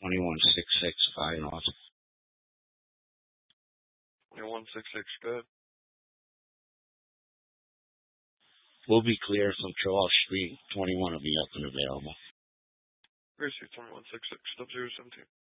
2166 5 North. 2166, good. We'll be clear from Charles Street. 21 will be up and available. Gracie 2166, 0017.